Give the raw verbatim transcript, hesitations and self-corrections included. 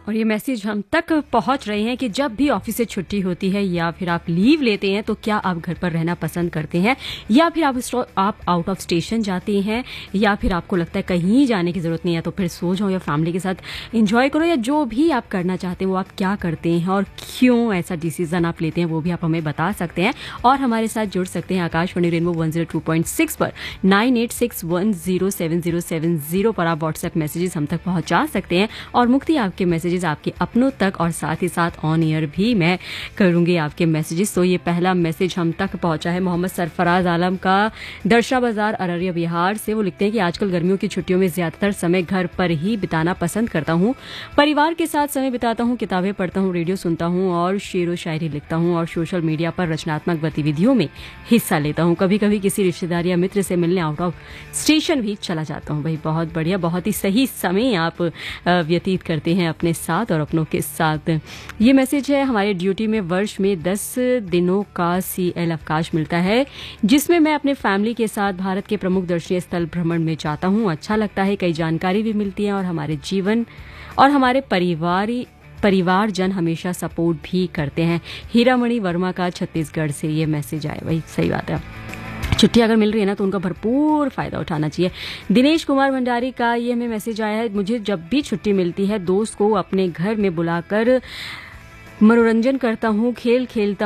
और ये मैसेज हम तक पहुंच रहे हैं कि जब भी ऑफिस से छुट्टी होती है या फिर आप लीव लेते हैं तो क्या आप घर पर रहना पसंद करते हैं या फिर आप आप आउट ऑफ स्टेशन जाते हैं या फिर आपको लगता है कहीं जाने की ज़रूरत नहीं है तो फिर सो जाओ या फैमिली के साथ एंजॉय करो, या जो भी आप करना चाहते हैं वो आप क्या करते हैं और क्यों ऐसा डिसीजन आप लेते हैं वो भी आप हमें बता सकते हैं और हमारे साथ जुड़ सकते हैं Akashvani rainbow one zero two point six पर nine eight six one zero seven zero seven zero पर आप व्हाट्सएप मैसेजेस हम तक पहुंचा सकते हैं और मुक्ति आपके मैसेजेस आपके अपनों तक और साथ ही साथ ऑन एयर भी मैं करूंगी आपके मैसेजेस। तो ये पहला मैसेज हम तक पहुंचा है मोहम्मद सरफराज आलम का, दर्शा बाजार अररिया बिहार से। वो लिखते हैं कि आजकल गर्मियों की छुट्टियों में ज्यादातर समय घर पर ही बिताना पसंद करता हूँ, परिवार के साथ समय बिताता हूँ, किताबें पढ़ता हूँ, रेडियो सुनता हूँ और शेर व शायरी लिखता हूँ और सोशल मीडिया पर रचनात्मक गतिविधियों में हिस्सा लेता हूँ। कभी कभी किसी रिश्तेदार या मित्र से मिलने आउट ऑफ स्टेशन भी चला जाता हूँ। भाई बहुत बढ़िया, बहुत ही सही समय आप व्यतीत करते हैं अपने साथ और अपनों के साथ। ये मैसेज है हमारे ड्यूटी में वर्ष में दस दिनों का सी एल अवकाश मिलता है जिसमें मैं अपने फैमिली के साथ भारत के प्रमुख दर्शनीय स्थल भ्रमण में जाता हूँ। अच्छा लगता है, कई जानकारी भी मिलती है और हमारे जीवन और हमारे परिवार परिवारजन हमेशा सपोर्ट भी करते हैं। हीरामणि वर्मा का छत्तीसगढ़ से ये मैसेज आया। भाई सही बात है, छुट्टी अगर मिल रही है ना तो उनका भरपूर फायदा उठाना चाहिए। दिनेश कुमार भंडारी का ये हमें मैसेज आया है, मुझे जब भी छुट्टी मिलती है दोस्त को अपने घर में बुलाकर मनोरंजन करता हूँ, खेल खेलता